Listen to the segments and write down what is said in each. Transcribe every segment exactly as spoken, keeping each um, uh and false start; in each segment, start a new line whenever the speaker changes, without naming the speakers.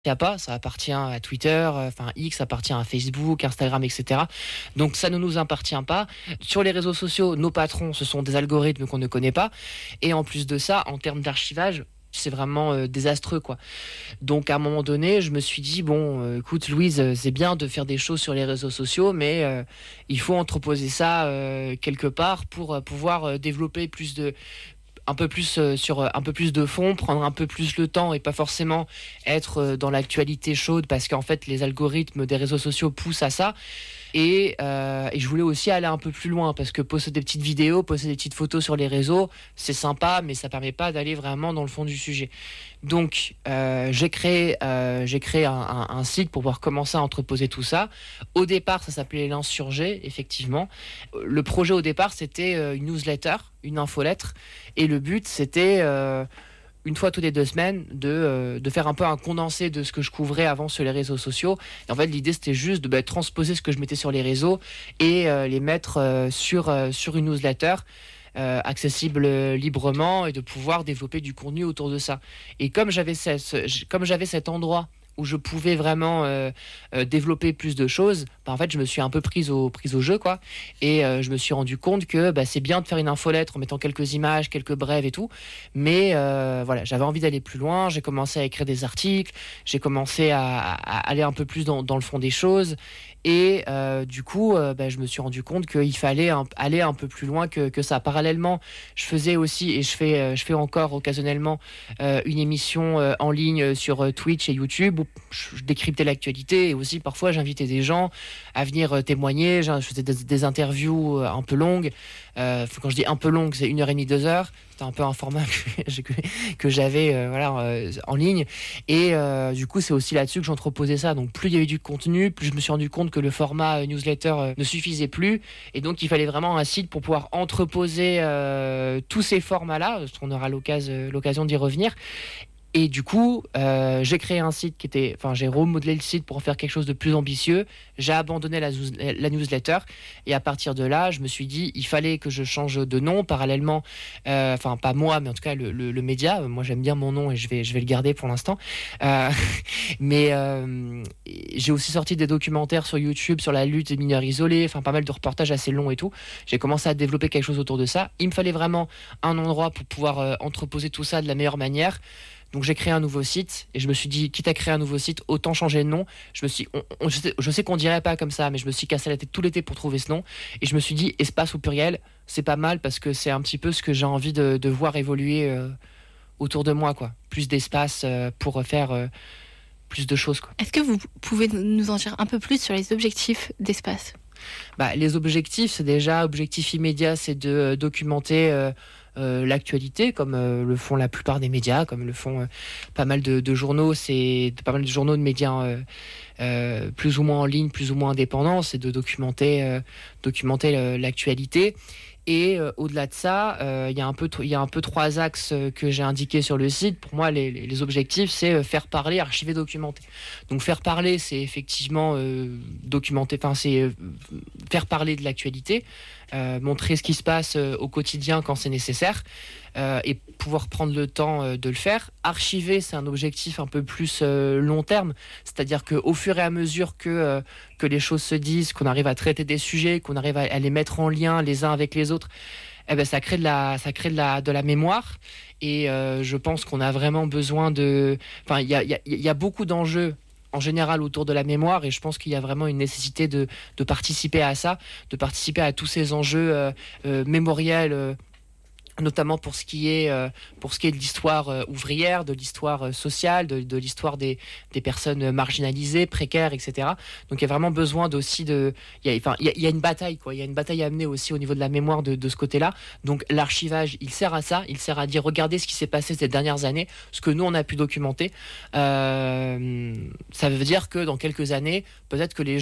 pas, ça appartient à Twitter, enfin X appartient à Facebook, Instagram, et cetera. Donc ça ne nous appartient pas. Sur les réseaux sociaux, nos patrons, ce sont des algorithmes qu'on ne connaît pas. Et en plus de ça, en termes d'archivage, c'est vraiment euh, désastreux, quoi. Donc à un moment donné, je me suis dit, bon, euh, écoute Louise, euh, c'est bien de faire des choses sur les réseaux sociaux, mais euh, il faut entreposer ça euh, quelque part pour euh, pouvoir euh, développer plus de un peu plus euh, sur euh, un peu plus de fond, prendre un peu plus le temps et pas forcément être euh, dans l'actualité chaude, parce qu'en fait les algorithmes des réseaux sociaux poussent à ça. Et, euh, et je voulais aussi aller un peu plus loin, parce que poster des petites vidéos, poster des petites photos sur les réseaux, c'est sympa, mais ça permet pas d'aller vraiment dans le fond du sujet. Donc euh, j'ai créé, euh, j'ai créé un, un, un site pour pouvoir commencer à entreposer tout ça. Au départ, ça s'appelait l'Insurgé, effectivement. Le projet au départ, c'était euh, une newsletter, une infolettre, et le but, c'était euh, une fois toutes les deux semaines de, euh, de faire un peu un condensé de ce que je couvrais avant sur les réseaux sociaux. Et en fait, l'idée, c'était juste de bah, transposer ce que je mettais sur les réseaux et euh, les mettre euh, sur, euh, sur une newsletter euh, accessible euh, librement, et de pouvoir développer du contenu autour de ça. Et comme j'avais, ce, ce, comme j'avais cet endroit où je pouvais vraiment euh, euh, développer plus de choses, bah, en fait, je me suis un peu prise au, prise au jeu, quoi. Et euh, je me suis rendu compte que bah, c'est bien de faire une infolettre en mettant quelques images, quelques brèves et tout. Mais euh, voilà, j'avais envie d'aller plus loin. J'ai commencé à écrire des articles. J'ai commencé à, à aller un peu plus dans, dans le fond des choses. Et euh, du coup, euh, bah, je me suis rendu compte qu'il fallait un, aller un peu plus loin que, que ça. Parallèlement, je faisais aussi, et je fais, euh, je fais encore occasionnellement, euh, une émission euh, en ligne sur euh, Twitch et YouTube où je, je décryptais l'actualité, et aussi parfois j'invitais des gens à venir euh, témoigner. Je faisais des, des interviews euh, un peu longues. Euh, quand je dis un peu longue, c'est une heure et demie, deux heures. C'était un peu un format que, que, que j'avais euh, voilà, euh, en ligne. Et euh, du coup, c'est aussi là-dessus que j'entreposais ça. Donc, plus il y avait du contenu, plus je me suis rendu compte que le format euh, newsletter euh, ne suffisait plus. Et donc, il fallait vraiment un site pour pouvoir entreposer euh, tous ces formats-là. On aura l'occasion, l'occasion d'y revenir. Et du coup, euh, j'ai créé un site qui était... Enfin, j'ai remodelé le site pour en faire quelque chose de plus ambitieux. J'ai abandonné la, la newsletter. Et à partir de là, je me suis dit, il fallait que je change de nom parallèlement. Euh, enfin, pas moi, mais en tout cas, le, le, le média. Moi, j'aime bien mon nom et je vais, je vais le garder pour l'instant. Euh, mais euh, j'ai aussi sorti des documentaires sur YouTube sur la lutte des mineurs isolés. Enfin, pas mal de reportages assez longs et tout. J'ai commencé à développer quelque chose autour de ça. Il me fallait vraiment un endroit pour pouvoir euh, entreposer tout ça de la meilleure manière. Donc j'ai créé un nouveau site, et je me suis dit, quitte à créer un nouveau site, autant changer de nom. Je me suis, on, on, je, sais, je sais qu'on dirait pas comme ça, mais je me suis cassé la tête tout l'été pour trouver ce nom, et je me suis dit, espace au pluriel, c'est pas mal, parce que c'est un petit peu ce que j'ai envie de, de voir évoluer euh, autour de moi, quoi. Plus d'espace euh, pour faire euh, plus de choses, quoi.
Est-ce que vous pouvez nous en dire un peu plus sur les objectifs d'espace ?
Bah, les objectifs, c'est déjà, objectif immédiat, c'est de euh, documenter euh, Euh, l'actualité, comme euh, le font la plupart des médias, comme le font euh, pas mal de, de journaux, c'est pas mal de journaux de médias euh, euh, plus ou moins en ligne, plus ou moins indépendants, c'est de documenter, euh, documenter euh, l'actualité. Et euh, au-delà de ça, il euh, y a un peu, il y a un peu trois axes euh, que j'ai indiqués sur le site. Pour moi, les, les, les objectifs, c'est euh, faire parler, archiver, documenter. Donc faire parler, c'est effectivement euh, documenter, enfin c'est euh, faire parler de l'actualité. Euh, montrer ce qui se passe euh, au quotidien quand c'est nécessaire, euh, et pouvoir prendre le temps euh, de le faire. Archiver, c'est un objectif un peu plus euh, long terme, c'est-à-dire qu'au fur et à mesure que, euh, que les choses se disent, qu'on arrive à traiter des sujets, qu'on arrive à, à les mettre en lien les uns avec les autres, eh ben, ça crée de la, ça crée de la, de la mémoire. Et euh, je pense qu'on a vraiment besoin de... Enfin, il y a, y a, y a beaucoup d'enjeux en général autour de la mémoire, et je pense qu'il y a vraiment une nécessité de, de participer à ça, de participer à tous ces enjeux euh, euh, mémoriels, euh, notamment pour ce qui est euh, pour ce qui est de l'histoire euh, ouvrière, de l'histoire euh, sociale, de, de l'histoire des, des personnes marginalisées, précaires, et cetera. Donc il y a vraiment besoin d'aussi de, il y a, enfin il y a, il y a une bataille, quoi, il y a une bataille à mener aussi au niveau de la mémoire de, de ce côté-là. Donc l'archivage, il sert à ça, il sert à dire regardez ce qui s'est passé ces dernières années, ce que nous on a pu documenter. Euh, ça veut dire que dans quelques années, peut-être que les gens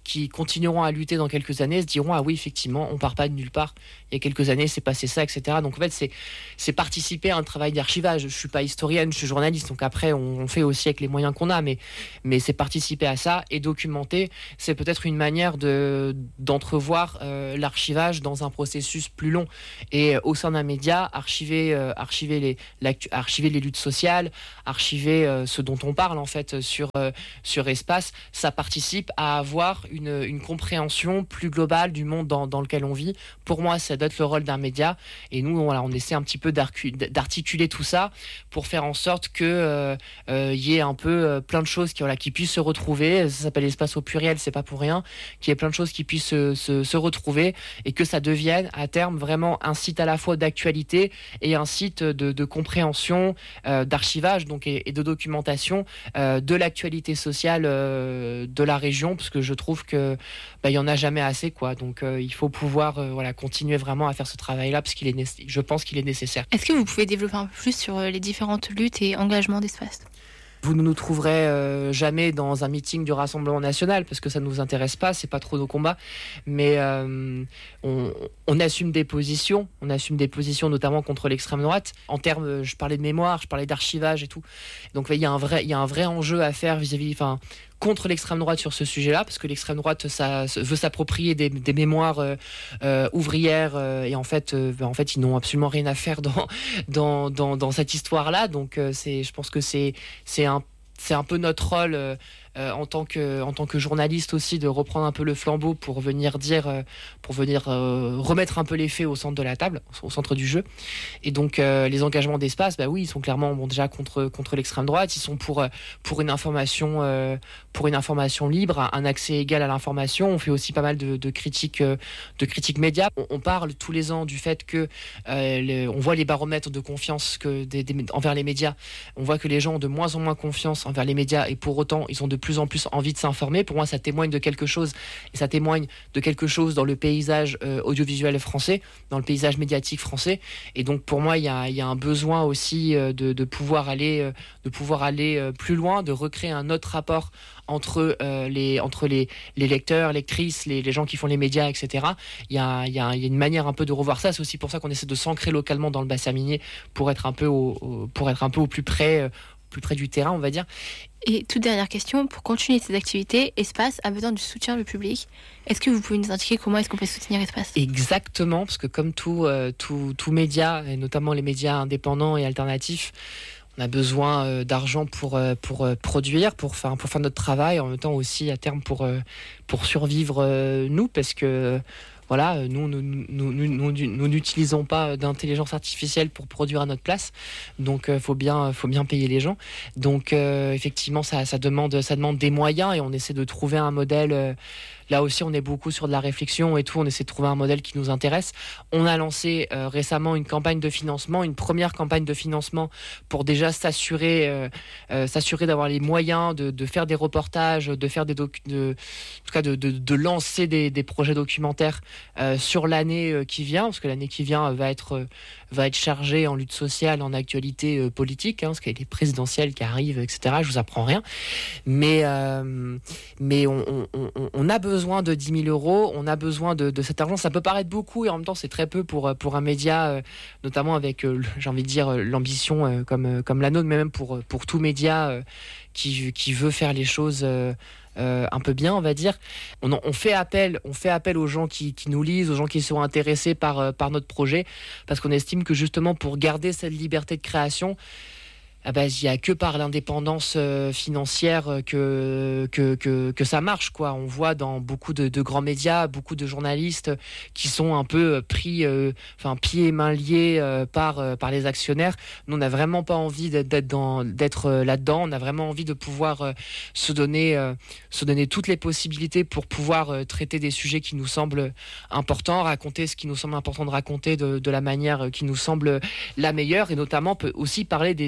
qui continueront à lutter dans quelques années se diront ah oui effectivement on part pas de nulle part, il y a quelques années c'est passé ça, etc. Donc en fait c'est, c'est participer à un travail d'archivage. Je suis pas historienne, je suis journaliste, donc après on, on fait aussi avec les moyens qu'on a, mais, mais c'est participer à ça et documenter, c'est peut-être une manière de, d'entrevoir euh, l'archivage dans un processus plus long. Et euh, au sein d'un média, archiver, euh, archiver, les, archiver les luttes sociales, archiver euh, ce dont on parle en fait sur, euh, sur Espace, ça participe à avoir une, une compréhension plus globale du monde dans, dans lequel on vit. Pour moi, ça doit être le rôle d'un média. Et nous, voilà, on essaie un petit peu d'articuler tout ça pour faire en sorte qu'il euh, euh, y ait un peu euh, plein de choses qui, voilà, qui puissent se retrouver. Ça s'appelle Espace au pluriel, c'est pas pour rien. Qu'il y ait plein de choses qui puissent se, se, se retrouver et que ça devienne à terme vraiment un site à la fois d'actualité et un site de, de compréhension, euh, d'archivage donc, et, et de documentation euh, de l'actualité sociale euh, de la région, parce que je trouve que bah, il y en a jamais assez, quoi. Donc euh, il faut pouvoir euh, voilà, continuer vraiment à faire ce travail-là, parce qu'il est, né- je pense qu'il est nécessaire.
Est-ce que vous pouvez développer un peu plus sur les différentes luttes et engagements d'Espace ?
Vous ne nous trouverez euh, jamais dans un meeting du Rassemblement national parce que ça ne nous intéresse pas, c'est pas trop nos combats. Mais euh, on, on assume des positions, on assume des positions notamment contre l'extrême droite. En termes, je parlais de mémoire, je parlais d'archivage et tout. Donc il y a un vrai, il y a un vrai enjeu à faire vis-à-vis, enfin, contre l'extrême droite sur ce sujet-là, parce que l'extrême droite ça, veut s'approprier des, des mémoires euh, euh, ouvrières euh, et en fait, euh, en fait, ils n'ont absolument rien à faire dans dans dans, dans cette histoire-là. Donc, euh, c'est, je pense que c'est c'est un c'est un peu notre rôle euh, euh, en tant que en tant que journaliste aussi, de reprendre un peu le flambeau pour venir dire euh, pour venir euh, remettre un peu les faits au centre de la table, au centre du jeu. Et donc euh, les engagements d'Espace, bah oui, ils sont clairement bon, déjà contre contre l'extrême droite, ils sont pour pour une information euh, pour une information libre, un accès égal à l'information. On fait aussi pas mal de, de critiques de critiques médias. On, on parle tous les ans du fait que euh, le, on voit les baromètres de confiance que des, des, envers les médias. On voit que les gens ont de moins en moins confiance envers les médias et pour autant ils ont de plus en plus envie de s'informer. Pour moi, ça témoigne de quelque chose et ça témoigne de quelque chose dans le paysage euh, audiovisuel français, dans le paysage médiatique français. Et donc pour moi, il y a, y a un besoin aussi euh, de, de pouvoir aller, euh, de pouvoir aller euh, plus loin, de recréer un autre rapport entre euh, les entre les, les lecteurs, lectrices, les, les gens qui font les médias, et cetera. Il y a, y, a, y a une manière un peu de revoir ça. C'est aussi pour ça qu'on essaie de s'ancrer localement dans le bassin minier pour être un peu au, au pour être un peu au plus près, euh, plus près du terrain, on va dire.
Et toute dernière question, pour continuer ces activités, Espace a besoin du soutien du public. Est-ce que vous pouvez nous indiquer comment est-ce qu'on peut soutenir Espace ?
Exactement, parce que comme tout, euh, tout, tout média, et notamment les médias indépendants et alternatifs, on a besoin euh, d'argent pour, euh, pour euh, produire, pour faire, pour faire notre travail, en même temps aussi à terme pour, euh, pour survivre euh, nous, parce que voilà, nous, nous, nous, nous, nous, nous n'utilisons pas d'intelligence artificielle pour produire à notre place, donc il euh, faut bien, faut bien payer les gens. Donc euh, effectivement, ça, ça, demande, ça demande des moyens et on essaie de trouver un modèle. Euh, Là aussi, on est beaucoup sur de la réflexion et tout. On essaie de trouver un modèle qui nous intéresse. On a lancé euh, récemment une campagne de financement, une première campagne de financement pour déjà s'assurer, euh, euh, s'assurer d'avoir les moyens de, de faire des reportages, de faire des doc- de, en tout cas de, de, de lancer des, des projets documentaires euh, sur l'année euh, qui vient, parce que l'année qui vient va être euh, va être chargée en lutte sociale, en actualité euh, politique, hein, parce qu'il y a les présidentielles qui arrivent, et cetera. Je vous apprends rien, mais euh, mais on, on, on, on a besoin besoin de dix mille euros, on a besoin de, de cet argent. Ça peut paraître beaucoup et en même temps c'est très peu pour, pour un média, euh, notamment avec, euh, j'ai envie de dire, euh, l'ambition euh, comme, euh, comme la nôtre, mais même pour, pour tout média euh, qui, qui veut faire les choses euh, euh, un peu bien, on va dire. On, on, fait appel, on fait appel aux gens qui, qui nous lisent, aux gens qui sont intéressés par, par notre projet, parce qu'on estime que justement pour garder cette liberté de création, ah bah, il n'y a que par l'indépendance euh, financière que, que, que, que ça marche, quoi. On voit dans beaucoup de, de grands médias, beaucoup de journalistes qui sont un peu pris, euh, enfin, pieds et mains liés euh, par, euh, par les actionnaires. Nous, on n'a vraiment pas envie d'être, d'être, dans, d'être euh, là-dedans. On a vraiment envie de pouvoir euh, se, donner, euh, se donner toutes les possibilités pour pouvoir euh, traiter des sujets qui nous semblent importants, raconter ce qui nous semble important de raconter de, de la manière qui nous semble la meilleure, et notamment peut aussi parler des, des sujets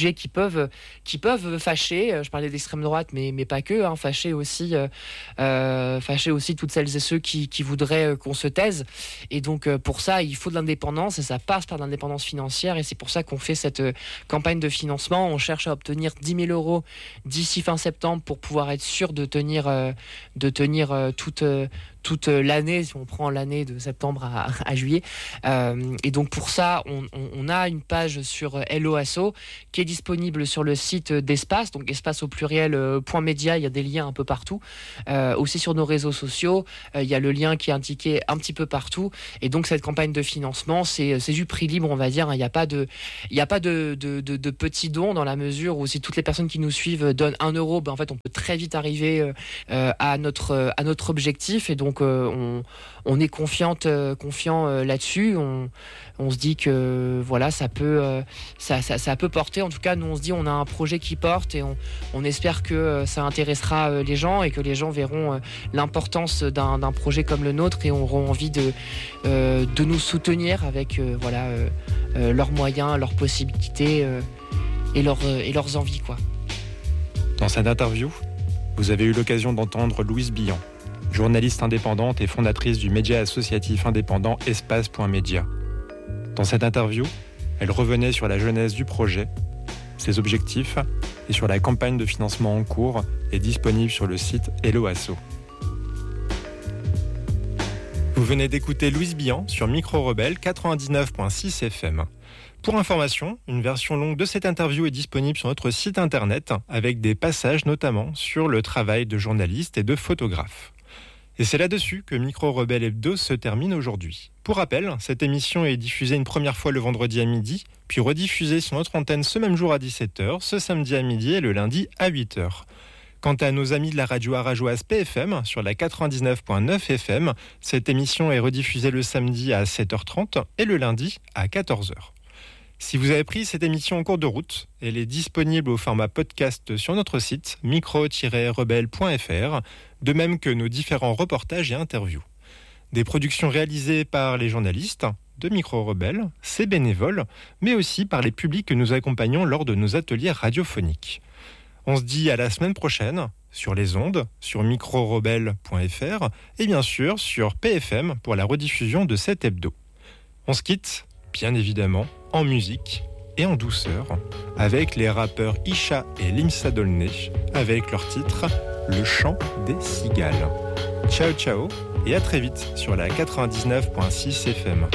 sujets qui peuvent, qui peuvent fâcher. Je parlais d'extrême droite, mais, mais pas que, hein, fâcher aussi, euh, fâcher aussi toutes celles et ceux qui, qui voudraient qu'on se taise. Et donc pour ça, il faut de l'indépendance et ça passe par l'indépendance financière. Et c'est pour ça qu'on fait cette campagne de financement. On cherche à obtenir dix mille euros d'ici fin septembre pour pouvoir être sûr de tenir, euh, de tenir euh, toute, euh, toute l'année, si on prend l'année de septembre à, à juillet. Euh, et donc pour ça, on, on, on a une page sur Hello Asso qui est disponible sur le site d'Espace, donc espace au pluriel euh, point média, il y a des liens un peu partout. Euh, aussi sur nos réseaux sociaux, euh, il y a le lien qui est indiqué un petit peu partout. Et donc cette campagne de financement, c'est, c'est du prix libre, on va dire. Il n'y a pas de, il n'y a pas de, de, de, de petits dons dans la mesure où si toutes les personnes qui nous suivent donnent un euro, ben en fait on peut très vite arriver euh, à notre, à notre objectif. Et donc Donc euh, on, on est confiante, euh, confiant euh, là-dessus. On, on se dit que voilà, ça peut, euh, ça, ça, ça peut porter. En tout cas, nous on se dit on a un projet qui porte et on, on espère que euh, ça intéressera euh, les gens et que les gens verront euh, l'importance d'un, d'un projet comme le nôtre et auront envie de, euh, de nous soutenir avec euh, voilà euh, euh, leurs moyens, leurs possibilités euh, et, leur, euh, et leurs envies, quoi.
Dans cette interview, vous avez eu l'occasion d'entendre Louise Billan, journaliste indépendante et fondatrice du média associatif indépendant espace point média. Dans cette interview, elle revenait sur la genèse du projet, ses objectifs et sur la campagne de financement en cours et disponible sur le site Hello Asso. Vous venez d'écouter Louise Billan sur Micro Rebelle quatre-vingt-dix-neuf virgule six F M. Pour information, une version longue de cette interview est disponible sur notre site internet avec des passages notamment sur le travail de journalistes et de photographes. Et c'est là-dessus que Micro Rebelle Hebdo se termine aujourd'hui. Pour rappel, cette émission est diffusée une première fois le vendredi à midi, puis rediffusée sur notre antenne ce même jour à dix-sept heures, ce samedi à midi et le lundi à huit heures. Quant à nos amis de la radio arajoise P F M, sur la quatre-vingt-dix-neuf virgule neuf F M, cette émission est rediffusée le samedi à sept heures trente et le lundi à quatorze heures. Si vous avez pris cette émission en cours de route, elle est disponible au format podcast sur notre site micro tiret rebelle point f r, de même que nos différents reportages et interviews. Des productions réalisées par les journalistes de Micro Rebelle, ses bénévoles, mais aussi par les publics que nous accompagnons lors de nos ateliers radiophoniques. On se dit à la semaine prochaine sur les ondes, sur micro rebelle point f r et bien sûr sur P F M pour la rediffusion de cet hebdo. On se quitte, bien évidemment, en musique et en douceur, avec les rappeurs Isha et Limsa Dolnay, avec leur titre « Le chant des cigales ». Ciao ciao et à très vite sur la quatre-vingt-dix-neuf virgule six F M.